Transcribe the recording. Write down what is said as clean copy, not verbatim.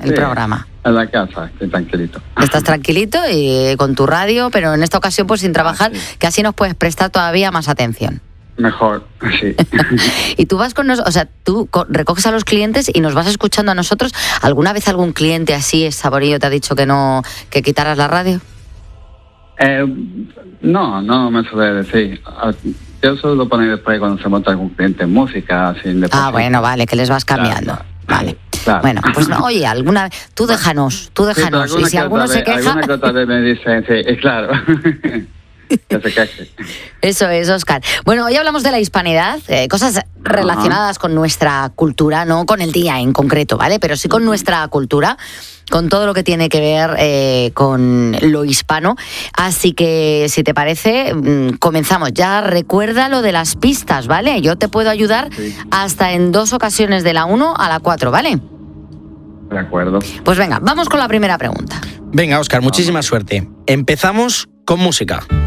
el programa. En la casa, estoy tranquilito. Estás tranquilito y con tu radio, pero en esta ocasión pues sin trabajar, que así nos puedes prestar todavía más atención. Mejor, sí. Y tú vas con nosotros, o sea, tú recoges a los clientes y nos vas escuchando a nosotros. ¿Alguna vez algún cliente así, saborío, te ha dicho que quitaras la radio? No me suele decir. Yo suelo poner después cuando se monta algún cliente música. Sin bueno, vale, que les vas cambiando. Vale. Claro. Bueno, pues no, oye, alguna vez, tú déjanos. Sí, y si alguno se queja... Alguna que otra vez me dicen, sí, claro. Que se queje. Eso es, Óscar. Bueno, hoy hablamos de la hispanidad, cosas relacionadas con nuestra cultura, no con el día en concreto, ¿vale? Pero sí con nuestra cultura, con todo lo que tiene que ver con lo hispano. Así que, si te parece, comenzamos. Ya recuerda lo de las pistas, ¿vale? Yo te puedo ayudar hasta en 2 ocasiones, de la 1 a la 4, ¿vale? De acuerdo. Pues venga, vamos con la primera pregunta. Venga, Óscar, muchísima suerte. Empezamos con música.